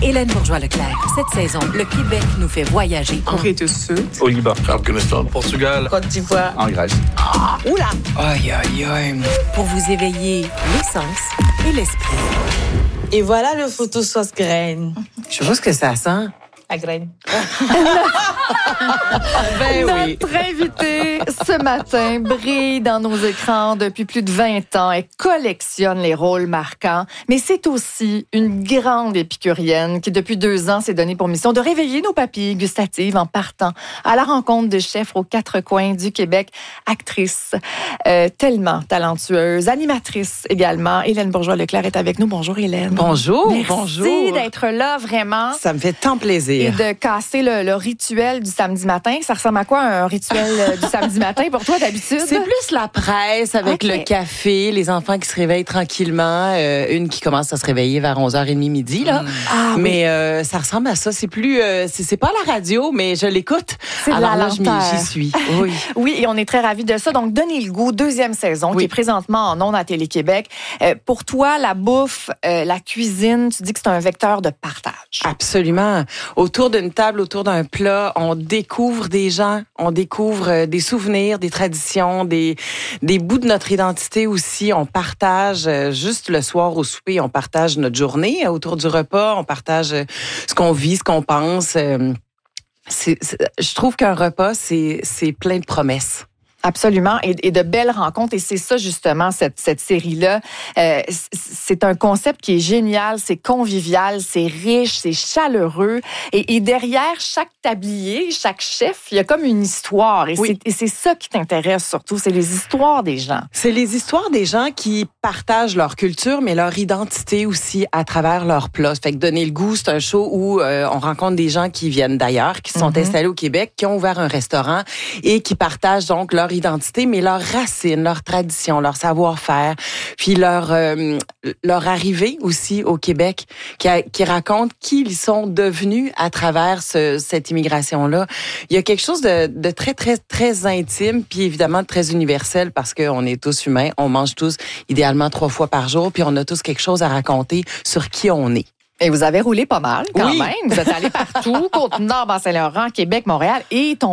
Hélène Bourgeois-Leclerc. Cette saison, le Québec nous fait voyager Corée du Sud, Au Liban, Afghanistan, Portugal, Côte d'Ivoire, en Grèce. Oula! aïe, aïe, aïe. pour vous éveiller les sens et l'esprit. Et voilà le photo sauce graine. Je sais pas ce que ça sent. La graine. Ben oui. Notre invitée ce matin brille dans nos écrans depuis plus de 20 ans. Elle collectionne les rôles marquants, mais c'est aussi une grande épicurienne qui, depuis 2 ans, s'est donnée pour mission de réveiller nos papilles gustatives en partant à la rencontre de chefs aux 4 coins du Québec. Actrice tellement talentueuse, animatrice également. Hélène Bourgeois-Leclerc est avec nous. Bonjour Hélène. Bonjour, Merci bonjour. d'être là, vraiment. Ça me fait tant plaisir. Et de casser le rituel du samedi matin. Ça ressemble à quoi un rituel du samedi matin pour toi d'habitude? C'est plus la presse avec Ok. le café, les enfants qui se réveillent tranquillement, une qui commence à se réveiller vers 11h30 midi là. Ah, oui. Mais ça ressemble à ça, c'est plus c'est pas à la radio mais je l'écoute. C'est de Alors la là lenteur. j'y suis. Oui. Oui, et on est très ravis de ça. Donc, Donnez le goût, 2e saison, qui Oui. est présentement en ondes à Télé-Québec. Pour toi, la bouffe, la cuisine, tu dis que c'est un vecteur de partage. Absolument. Autour d'une table, autour d'un plat, on découvre des gens, on découvre des souvenirs, des traditions, des bouts de notre identité aussi. On partage juste le soir au souper, on partage notre journée autour du repas, on partage ce qu'on vit, ce qu'on pense. Je trouve qu'un repas, c'est plein de promesses. Absolument, et de belles rencontres. Et c'est ça, justement, cette série-là. C'est un concept qui est génial, c'est convivial, c'est riche, c'est chaleureux. Et derrière chaque tablier, chaque chef, il y a comme une histoire. Et Oui. c'est ça qui t'intéresse surtout, c'est les histoires des gens. C'est les histoires des gens qui partagent leur culture, mais leur identité aussi à travers leurs plats. Fait que Donner le goût, c'est un show où on rencontre des gens qui viennent d'ailleurs, qui se sont installés au Québec, qui ont ouvert un restaurant et qui partagent donc leur identité, mais leurs racines, leur tradition, leur savoir-faire, puis leur arrivée aussi au Québec, qui racontent qui ils sont devenus à travers cette immigration-là. Il y a quelque chose de très, très, très intime, puis évidemment très universel, parce qu'on est tous humains, on mange tous idéalement 3 fois par jour, puis on a tous quelque chose à raconter sur qui on est. Et vous avez roulé pas mal, quand Oui. même. Vous êtes allé partout, Côte-Nord, Bas-Saint-Laurent, Québec, Montréal, et ton